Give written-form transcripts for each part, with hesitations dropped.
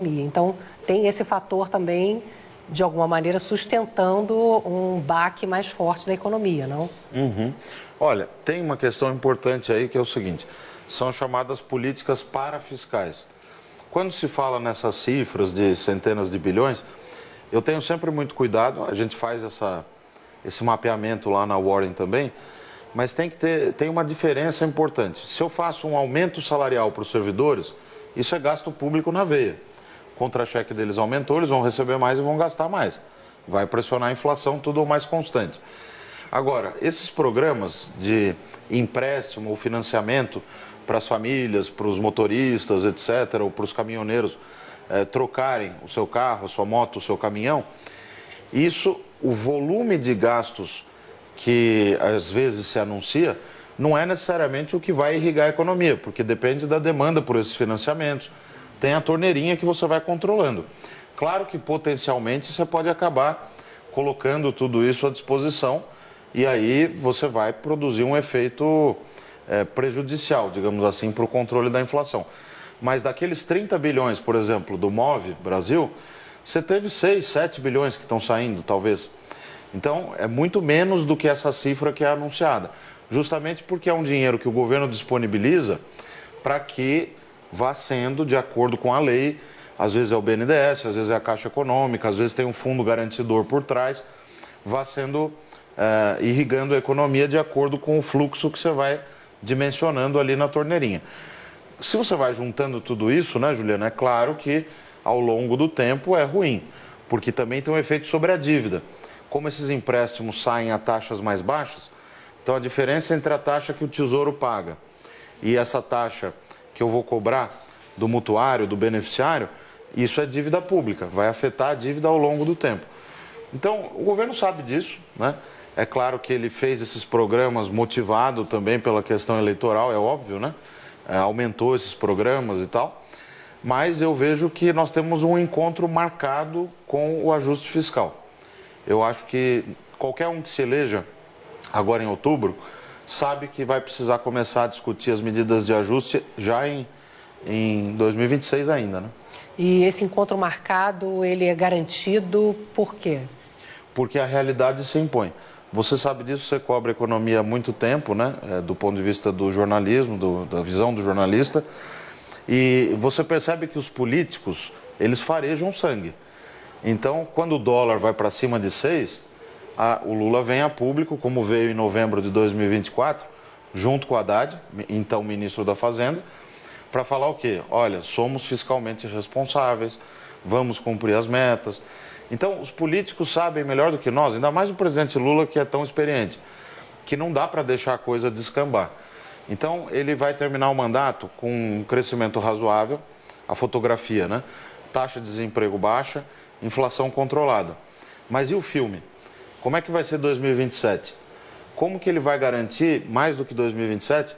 economia. Então, tem esse fator também, de alguma maneira, sustentando um baque mais forte da economia, não? Olha, tem uma questão importante aí que é o seguinte, são chamadas políticas parafiscais. Quando se fala nessas cifras de centenas de bilhões, eu tenho sempre muito cuidado, a gente faz esse mapeamento lá na Warren também, mas tem uma diferença importante. Se eu faço um aumento salarial para os servidores, isso é gasto público na veia. O contra-cheque deles aumentou, eles vão receber mais e vão gastar mais. Vai pressionar a inflação, tudo mais constante. Agora, esses programas de empréstimo ou financiamento para as famílias, para os motoristas, etc., ou para os caminhoneiros trocarem o seu carro, a sua moto, o seu caminhão, isso, o volume de gastos que às vezes se anuncia, não é necessariamente o que vai irrigar a economia, porque depende da demanda por esses financiamentos. Tem a torneirinha que você vai controlando. Claro que potencialmente você pode acabar colocando tudo isso à disposição e aí você vai produzir um efeito prejudicial, digamos assim, para o controle da inflação. Mas daqueles 30 bilhões, por exemplo, do Move Brasil, você teve 6, 7 bilhões que estão saindo, talvez. Então, é muito menos do que essa cifra que é anunciada. Justamente porque é um dinheiro que o governo disponibiliza para que vá sendo de acordo com a lei. Às vezes é o BNDES, às vezes é a Caixa Econômica, às vezes tem um fundo garantidor por trás. Vá sendo irrigando a economia de acordo com o fluxo que você vai dimensionando ali na torneirinha. Se você vai juntando tudo isso, né, Juliana, é claro que ao longo do tempo é ruim, porque também tem um efeito sobre a dívida. Como esses empréstimos saem a taxas mais baixas, então a diferença entre a taxa que o Tesouro paga e essa taxa que eu vou cobrar do mutuário, do beneficiário, isso é dívida pública, vai afetar a dívida ao longo do tempo. Então, o governo sabe disso, né? É claro que ele fez esses programas motivado também pela questão eleitoral, é óbvio, né? Aumentou esses programas e tal, mas eu vejo que nós temos um encontro marcado com o ajuste fiscal. Eu acho que qualquer um que se eleja agora em outubro sabe que vai precisar começar a discutir as medidas de ajuste já em 2026 ainda, né? E esse encontro marcado, ele é garantido por quê? Porque a realidade se impõe. Você sabe disso, você cobre a economia há muito tempo, né? Do ponto de vista do jornalismo, da visão do jornalista. E você percebe que os políticos, eles farejam sangue. Então, quando o dólar vai para cima de 6, o Lula vem a público, como veio em novembro de 2024, junto com o Haddad, então ministro da Fazenda, para falar o quê? Olha, somos fiscalmente responsáveis, vamos cumprir as metas. Então, os políticos sabem melhor do que nós, ainda mais o presidente Lula, que é tão experiente, que não dá para deixar a coisa descambar. Então, ele vai terminar o mandato com um crescimento razoável, a fotografia, né? Taxa de desemprego baixa, inflação controlada. Mas e o filme? Como é que vai ser 2027? Como que ele vai garantir, mais do que 2027,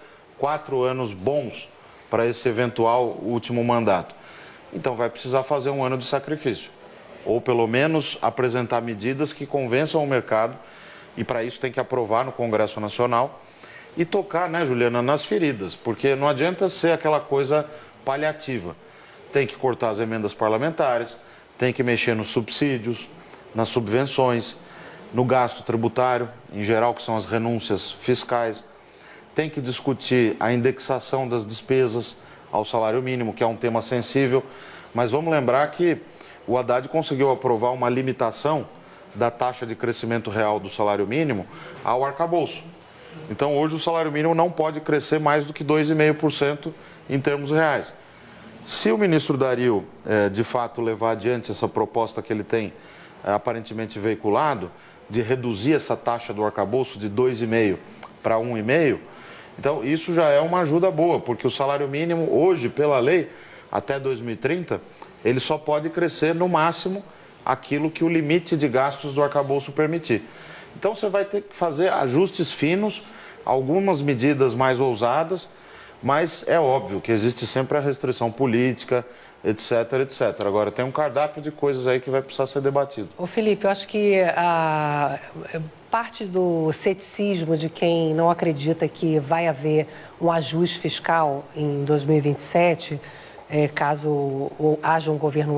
4 anos bons para esse eventual último mandato? Então, vai precisar fazer um ano de sacrifício. Ou, pelo menos, apresentar medidas que convençam o mercado, e para isso tem que aprovar no Congresso Nacional, e tocar, né, Juliana, nas feridas, porque não adianta ser aquela coisa paliativa. Tem que cortar as emendas parlamentares, tem que mexer nos subsídios, nas subvenções, no gasto tributário, em geral, que são as renúncias fiscais. Tem que discutir a indexação das despesas ao salário mínimo, que é um tema sensível. Mas vamos lembrar que o Haddad conseguiu aprovar uma limitação da taxa de crescimento real do salário mínimo ao arcabouço. Então, hoje o salário mínimo não pode crescer mais do que 2,5% em termos reais. Se o ministro Dario, de fato, levar adiante essa proposta que ele tem aparentemente veiculado, de reduzir essa taxa do arcabouço de 2,5% para 1,5%, então isso já é uma ajuda boa, porque o salário mínimo hoje, pela lei, até 2030, ele só pode crescer no máximo aquilo que o limite de gastos do arcabouço permitir. Então você vai ter que fazer ajustes finos, algumas medidas mais ousadas, mas é óbvio que existe sempre a restrição política, etc, etc. Agora, tem um cardápio de coisas aí que vai precisar ser debatido. Ô Felipe, eu acho que parte do ceticismo de quem não acredita que vai haver um ajuste fiscal em 2027, caso haja um governo